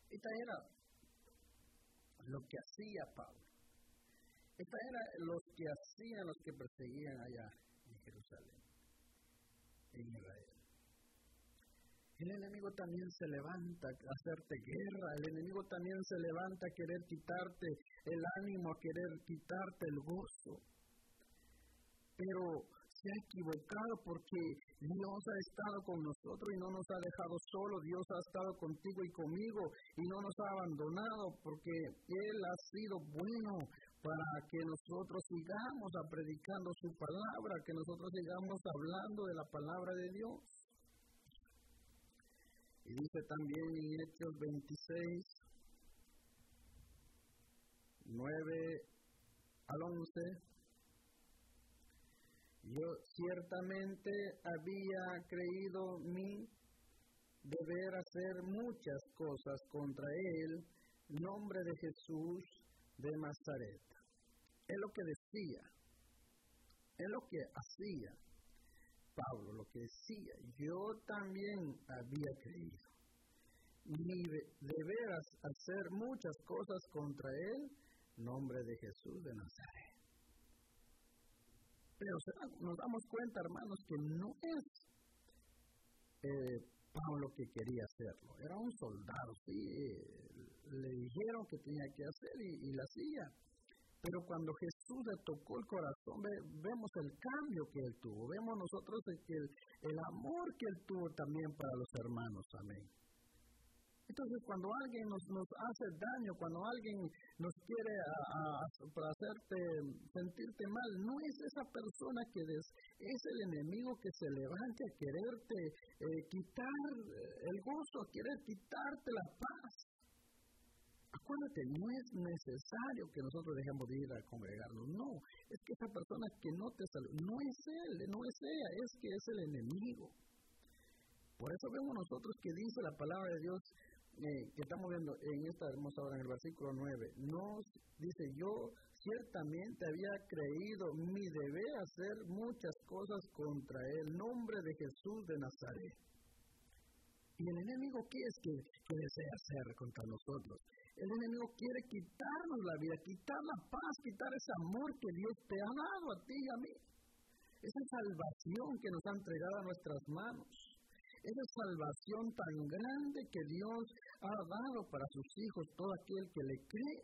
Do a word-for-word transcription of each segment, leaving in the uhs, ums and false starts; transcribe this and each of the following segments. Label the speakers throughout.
Speaker 1: Esta era lo que hacía Pablo. Esta era lo que hacían los que perseguían allá en Jerusalén, en Israel. El enemigo también se levanta a hacerte guerra, el enemigo también se levanta a querer quitarte el ánimo, a querer quitarte el gozo. Pero se ha equivocado porque Dios ha estado con nosotros y no nos ha dejado solos. Dios ha estado contigo y conmigo y no nos ha abandonado porque Él ha sido bueno para que nosotros sigamos a predicando su palabra, que nosotros sigamos hablando de la palabra de Dios. Y dice también en Hechos veintiséis, nueve al once, yo ciertamente había creído mi deber hacer muchas cosas contra él, nombre de Jesús de Nazaret. Es lo que decía, es lo que hacía Pablo, lo que decía. Yo también había creído mi deber hacer muchas cosas contra él, nombre de Jesús de Nazaret. Pero nos damos cuenta, hermanos, que no es eh, Pablo que quería hacerlo. Era un soldado, sí, le dijeron que tenía que hacer y, y lo hacía. Pero cuando Jesús le tocó el corazón, ve, vemos el cambio que él tuvo. Vemos nosotros el, el, el amor que él tuvo también para los hermanos. Amén. Entonces, cuando alguien nos, nos hace daño, cuando alguien nos quiere a, a, para hacerte sentirte mal, no es esa persona que des, es el enemigo que se levante a quererte eh, quitar el gozo, a querer quitarte la paz. Acuérdate, no es necesario que nosotros dejemos de ir a congregarnos, no, es que esa persona que no te saluda, no es él, no es ella, es que es el enemigo. Por eso vemos nosotros que dice la palabra de Dios, eh, que estamos viendo en esta hermosa hora, en el versículo nueve, nos dice, yo ciertamente había creído mi deber hacer muchas cosas contra el nombre de Jesús de Nazaret. ¿Y el enemigo qué es que, que desea hacer contra nosotros? El enemigo quiere quitarnos la vida, quitar la paz, quitar ese amor que Dios te ha dado a ti y a mí. Esa salvación que nos ha entregado a nuestras manos. Esa salvación tan grande que Dios ha dado para sus hijos, todo aquel que le cree.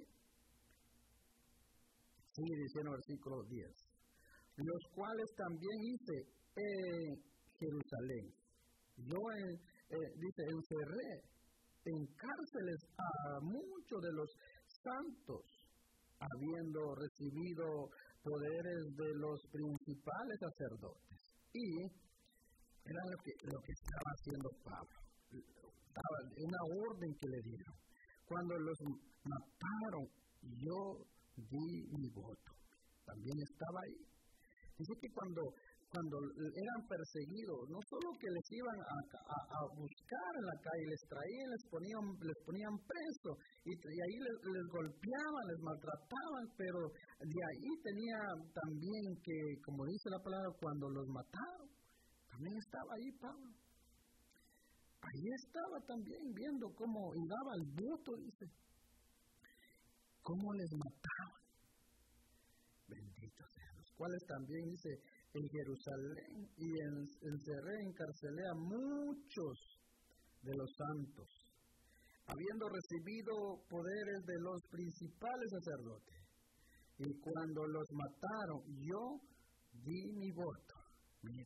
Speaker 1: Sigue diciendo el versículo diez. Los cuales también hice en Jerusalén. Yo, eh, eh, dice, encerré en cárceles a muchos de los santos, habiendo recibido poderes de los principales sacerdotes. Y era lo que, lo que estaba haciendo Pablo. Estaba una orden que le dieron. Cuando los mataron, yo di mi voto. También estaba ahí. Dice que cuando, cuando eran perseguidos, no solo que les iban a, a, a buscar en la calle, les traían, les ponían, les ponían preso, y, y ahí les, les golpeaban, les maltrataban, pero de ahí tenía también que, como dice la palabra, cuando los mataron, también estaba ahí Pablo. Ahí estaba también viendo cómo, y daba el voto, dice, cómo les mataban. Bendito sea, los cuales también, dice, en Jerusalén, y en, encerré, encarcelé a muchos de los santos, habiendo recibido poderes de los principales sacerdotes. Y cuando los mataron, yo di mi voto. Mire.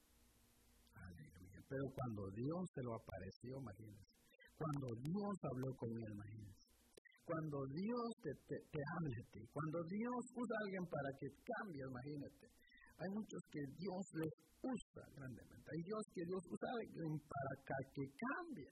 Speaker 1: Pero cuando Dios se lo apareció, imagínense. Cuando Dios habló con él, imagínense. Cuando Dios te, te, te habla a ti. Cuando Dios usa a alguien para que cambie, imagínate. Hay muchos que Dios les usa grandemente. Hay Dios que Dios usa a alguien para que cambie.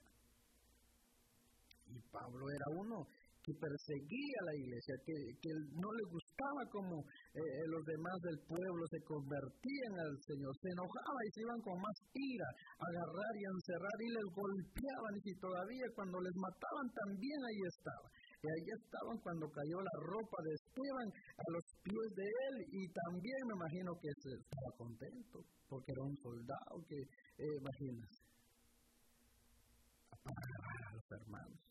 Speaker 1: Y Pablo era uno que perseguía a la iglesia, que, que no le gustaba como eh, los demás del pueblo se convertían al Señor, se enojaba y se iban con más ira a agarrar y a encerrar y les golpeaban, y todavía cuando les mataban también ahí estaba. Y ahí estaban cuando cayó la ropa de Esteban a los pies de él, y también me imagino que estaba contento, porque era un soldado que, eh, imagínense, para agarrar a los hermanos.